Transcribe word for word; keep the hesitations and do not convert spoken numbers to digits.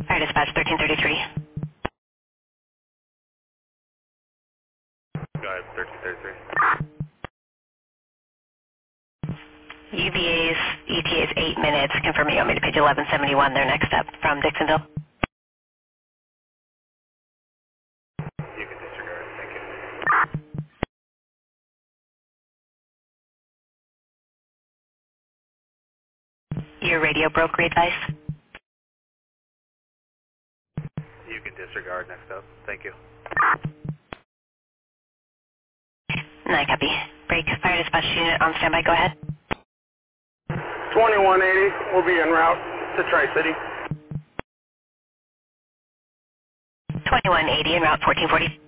Fire dispatch thirteen thirty-three. Go ahead, thirteen thirty-three. U V A's E T A is eight minutes. Confirm you want me to page eleven seventy-one, their next step from Dixonville. You can disregard it, thank you. Your radio broke, re-advise. You can disregard, next up, thank you. nine copy. Break. Fire dispatch unit on standby, go ahead. twenty-one eighty, we'll be en route to Tri-City. twenty-one eighty en route fourteen forty.